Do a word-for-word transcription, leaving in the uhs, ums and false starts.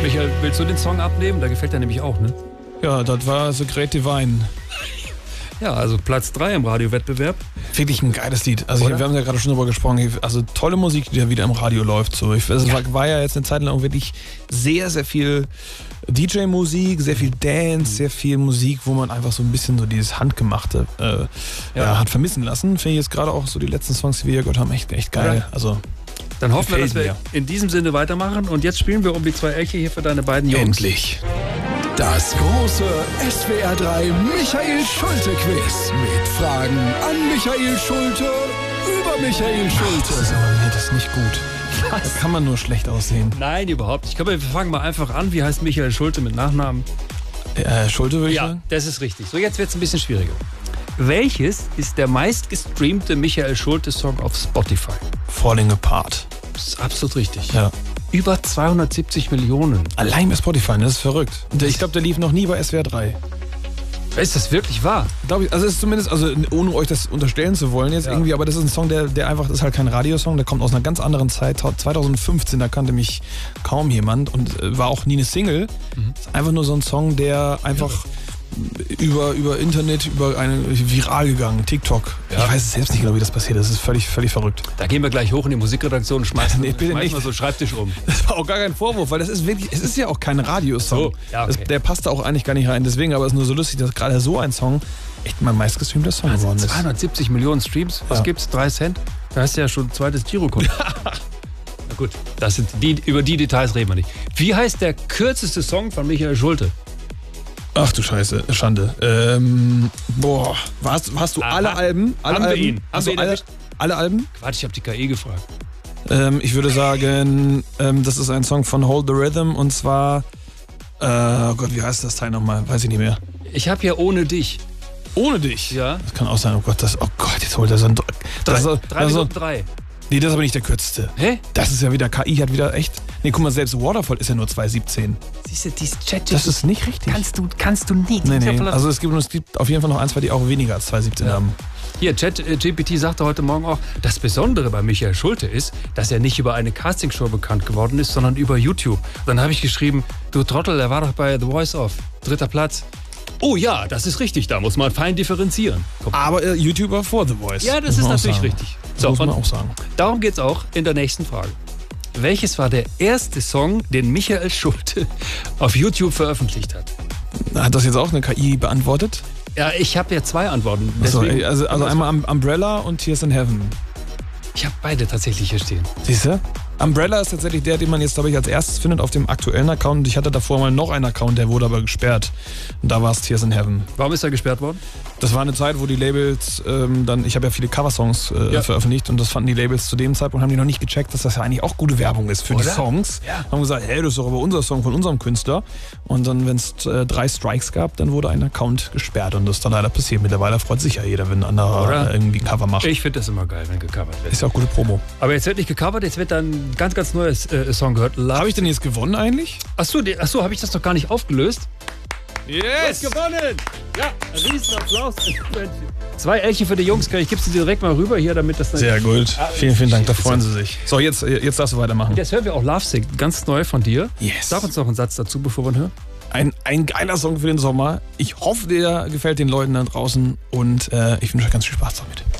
Michael, willst du den Song abnehmen? Da gefällt der nämlich auch, ne? Ja, das war The Great Divine. Ja, also Platz drei im Radiowettbewerb. Wirklich ein geiles Lied. Also ich, wir haben ja gerade schon drüber gesprochen. Also tolle Musik, die ja wieder im Radio läuft. So. Ich, es ja. war, war ja jetzt eine Zeit lang wirklich sehr, sehr viel D J-Musik, sehr viel Dance, sehr viel Musik, wo man einfach so ein bisschen so dieses Handgemachte äh, ja. Ja, hat vermissen lassen. Finde ich jetzt gerade auch so die letzten Songs, die wir hier gehört haben, echt, echt geil. Ja. Also dann hoffen wir, dass wir mir. in diesem Sinne weitermachen. Und jetzt spielen wir um die zwei Elche hier für deine beiden Jungs. Endlich. Das große S W R drei Michael Schulte Quiz mit Fragen an Michael Schulte über Michael Schulte. Ach, das ist aber nee, das ist nicht gut. Was? Da kann man nur schlecht aussehen. Nein, überhaupt nicht. Ich glaube, wir fangen mal einfach an. Wie heißt Michael Schulte mit Nachnamen? Äh, Schulte würde ich ja, sagen. Ja, das ist richtig. So, jetzt wird es ein bisschen schwieriger. Welches ist der meistgestreamte Michael Schulte-Song auf Spotify? Falling Apart. Das ist absolut richtig. Ja. Über zweihundertsiebzig Millionen. Allein bei Spotify, das ist verrückt. Ich glaube, der lief noch nie bei S W R drei. Ist das wirklich wahr? Glaube ich, also es ist zumindest, also ohne euch das unterstellen zu wollen jetzt ja. irgendwie, aber das ist ein Song, der, der einfach, das ist halt kein Radiosong, der kommt aus einer ganz anderen Zeit. zweitausendfünfzehn, da kannte mich kaum jemand und war auch nie eine Single. Mhm. Ist einfach nur so ein Song, der einfach über, über Internet, über eine viral gegangen, TikTok. Ja. Ich weiß es selbst nicht genau, wie das passiert ist. Das ist völlig, völlig verrückt. Da gehen wir gleich hoch in die Musikredaktion und schmeißen, nee, bitte schmeißen nicht. mal so einen Schreibtisch um. Das war auch gar kein Vorwurf, weil das ist wirklich, es ist ja auch kein Radiosong. So, ja, okay. das, der passt da auch eigentlich gar nicht rein. Deswegen, aber es ist nur so lustig, dass gerade so ein Song echt mein meistgestreamter Song also geworden ist. zweihundertsiebzig Millionen Streams, was ja. gibt's? drei Cent? Da hast du ja schon ein zweites Girokonto. Na gut, das sind die, über die Details reden wir nicht. Wie heißt der kürzeste Song von Michael Schulte? Ach du Scheiße, Schande. Ähm, boah, hast, hast du Aha. alle Alben? Alle haben Alben? wir ihn? Hast haben du wir alle, alle Alben? Quatsch, ich habe die K I gefragt. Ähm, ich würde sagen, ähm, das ist ein Song von Hold the Rhythm und zwar, äh, oh Gott, wie heißt das Teil nochmal? Weiß ich nicht mehr. Ich habe hier Ohne dich. Ohne dich? Ja. Das kann auch sein, oh Gott, das, oh Gott, jetzt holt er so ein... Das drei, ist, drei das Minuten so, drei. Nee, das ist aber nicht der kürzeste. Hä? Das ist ja wieder, K I hat wieder echt... Nee, guck mal, selbst Waterfall ist ja nur zwei siebzehn. Siehst du, dieses Chat... Das ist nicht richtig. Kannst du, kannst du nie. Nee, nee, also es gibt, es gibt auf jeden Fall noch ein, zwei, die auch weniger als zwei siebzehn ja. haben. Hier, Chat-G P T sagte heute Morgen auch, das Besondere bei Michael Schulte ist, dass er nicht über eine Castingshow bekannt geworden ist, sondern über YouTube. Dann habe ich geschrieben, du Trottel, er war doch bei The Voice of, dritter Platz. Oh ja, das ist richtig, da muss man fein differenzieren. Guck. Aber äh, YouTuber vor The Voice. Ja, das ist natürlich richtig. So, muss man auch sagen. Darum geht es auch in der nächsten Frage. Welches war der erste Song, den Michael Schulte auf YouTube veröffentlicht hat? Hat das jetzt auch eine K I beantwortet? Ja, ich habe ja zwei Antworten. Achso, also, also einmal Umbrella und Tears in Heaven. Ich habe beide tatsächlich hier stehen. Siehst du? Umbrella ist tatsächlich der, den man jetzt, glaube ich, als erstes findet auf dem aktuellen Account. Und ich hatte davor mal noch einen Account, der wurde aber gesperrt. Und da war es Tears in Heaven. Warum ist er gesperrt worden? Das war eine Zeit, wo die Labels ähm, dann, ich habe ja viele Coversongs äh, ja. veröffentlicht und das fanden die Labels zu dem Zeitpunkt, haben die noch nicht gecheckt, dass das ja eigentlich auch gute Werbung ist für Oder? die Songs. Ja. Haben gesagt, hey, das ist doch aber unser Song von unserem Künstler. Und dann, wenn es äh, drei Strikes gab, dann wurde ein Account gesperrt und das ist dann leider passiert. Mittlerweile freut sich ja jeder, wenn ein anderer äh, irgendwie ein Cover macht. Ich finde das immer geil, wenn gecovert wird. Ist ja auch gute Promo. Aber jetzt wird nicht gecovert, jetzt wird dann ein ganz, ganz neues äh, Song gehört. Habe ich denn jetzt gewonnen eigentlich? Achso, achso habe ich das doch gar nicht aufgelöst? Yes! Du hast gewonnen! Ja, riesen Applaus. Zwei Elche für die Jungs, ich gebe sie dir direkt mal rüber hier, damit das... Sehr gut. Ah, vielen, vielen Dank, da freuen sie sich. So, jetzt, jetzt darfst du weitermachen. Und jetzt hören wir auch Love Sick, ganz neu von dir. Yes. Sag uns noch einen Satz dazu, bevor wir ihn hören. Ein, ein geiler Song für den Sommer. Ich hoffe, der gefällt den Leuten da draußen und äh, ich wünsche euch ganz viel Spaß damit.